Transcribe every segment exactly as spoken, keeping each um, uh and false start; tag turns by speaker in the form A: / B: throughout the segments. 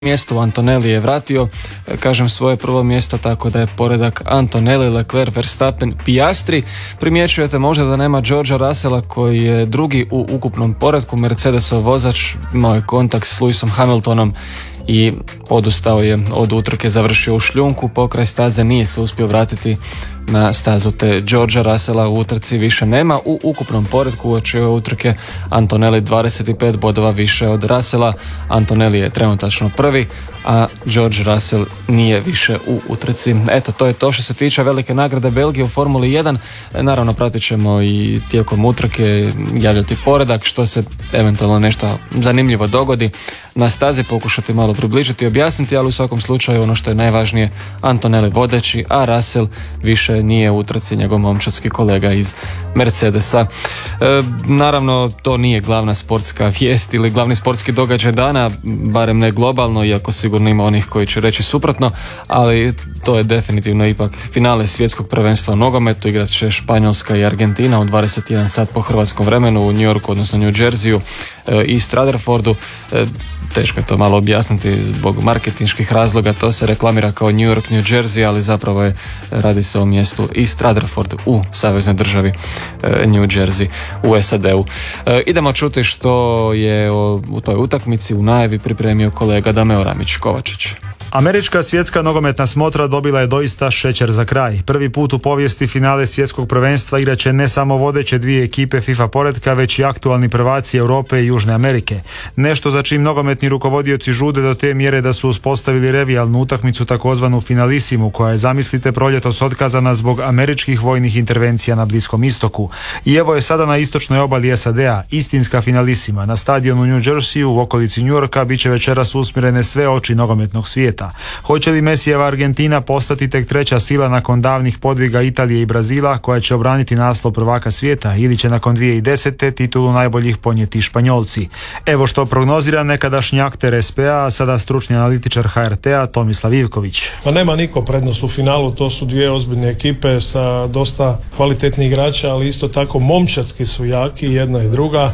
A: mjestu Antonelli je vratio, kažem, svoje prvo mjesto, tako da je poredak Antonelli, Leclerc, Verstappen, Piastri. Primjećujete možda da nema Georgea Russella koji je drugi u ukupnom poretku. Mercedesov vozač imao je kontakt s Lewisom Hamiltonom i odustao je od utrke, završio u šljunku pokraj staze, nije se uspio vratiti na stazu, te Georgea Russella u utrci više nema. U ukupnom poretku uoči ove utrke Antonelli dvadeset pet bodova više od Russella. Antonelli je trenutačno prvi, a George Russell nije više u utrci. Eto, to je to što se tiče velike nagrade Belgije u Formuli jedan. Naravno, pratit ćemo i tijekom utrke, javljati poredak, što se eventualno nešto zanimljivo dogodi na stazi, pokušati malo približiti i objasniti, ali u svakom slučaju ono što je najvažnije, Antonelli vodeći, a Russell više nije u utrci, njegov momčadski kolega iz Mercedesa. E, naravno, to nije glavna sportska vijest ili glavni sportski događaj dana, barem ne globalno, iako sigurno ima onih koji će reći suprotno, ali to je definitivno ipak finale svjetskog prvenstva u nogometu. Igrat će Španjolska i Argentina u dvadeset jedan sat po hrvatskom vremenu u New Yorku, odnosno New Jerseyu e, i Stratfordu. E, teško je to malo objasniti zbog marketinških razloga, to se reklamira kao New York, New Jersey, ali zapravo je, radi se o mjestu i Stratford u saveznoj državi e, New Jersey u S A D-u. E, idemo čuti što je o, u toj utakmici u najavi pripremio kolega Dameo Ramić-Kovačić.
B: Američka svjetska nogometna smotra dobila je doista šećer za kraj. Prvi put u povijesti finale svjetskog prvenstva igraće ne samo vodeće dvije ekipe FIFA poretka, već i aktualni prvaci Europe i Južne Amerike. Nešto za čim nogometni rukovodioci žude do te mjere da su uspostavili revijalnu utakmicu, takozvanu finalisimu, koja je, zamislite, proljetos otkazana zbog američkih vojnih intervencija na Bliskom istoku. I evo je sada na istočnoj obali S A D-a, istinska finalisima. Na stadionu New Jersey u okolici New Yorka bit će večeras usmjerene sve oči nogometnog svijeta. Hoće li Mesijeva Argentina postati tek treća sila nakon davnih podviga Italije i Brazila, koja će obraniti naslov prvaka svijeta, ili će nakon dvije tisuće desete titulu najboljih ponijeti Španjolci? Evo što prognozira nekadašnji akter S P A, a sada stručni analitičar H R T-a Tomislav Ivković.
C: Pa nema niko prednost u finalu, to su dvije ozbiljne ekipe sa dosta kvalitetnih igrača, ali isto tako momčadski su jaki, jedna i druga,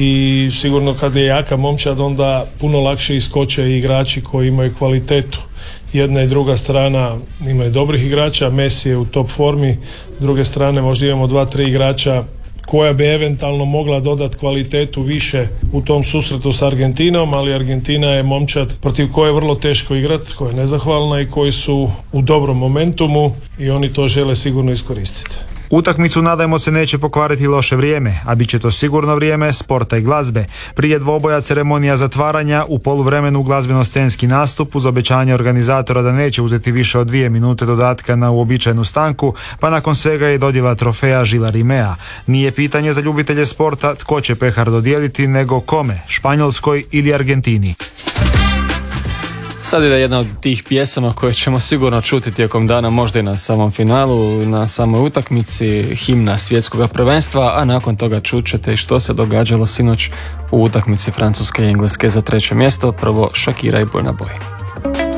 C: i sigurno kad je jaka momčad, onda puno lakše iskoče i igrači koji imaju kvalitetu. Jedna i druga strana imaju dobrih igrača, Messi je u top formi, s druge strane možda imamo dva, tri igrača koja bi eventualno mogla dodati kvalitetu više u tom susretu s Argentinom, ali Argentina je momčad protiv koje je vrlo teško igrati, koja je nezahvalna i koji su u dobrom momentumu i oni to žele sigurno iskoristiti.
B: Utakmicu, nadajmo se, neće pokvariti loše vrijeme, a bit će to sigurno vrijeme sporta i glazbe. Prije dvoboja ceremonija zatvaranja, u poluvremenu glazbeno-scenski nastup uz obećanje organizatora da neće uzeti više od dvije minute dodatka na uobičajenu stanku, pa nakon svega je dodjela trofeja Žila Rimea. Nije pitanje za ljubitelje sporta tko će pehar dodijeliti, nego kome, Španjolskoj ili Argentini.
A: Sad ide jedna od tih pjesama koje ćemo sigurno čuti tijekom dana, možda i na samom finalu, na samoj utakmici, himna svjetskog prvenstva, a nakon toga čućete i što se događalo sinoć u utakmici Francuske i Engleske za treće mjesto. Prvo Shakira i Burna Boy.